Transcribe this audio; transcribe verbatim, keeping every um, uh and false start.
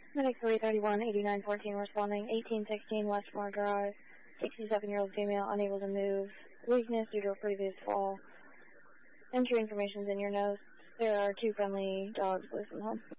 Medic three thirty-one, eighty-nine fourteen responding, eighteen sixteen Westmore Drive, sixty-seven-year-old female unable to move, weakness due to a previous fall. Entry information's in your notes. There are two friendly dogs loose in the home.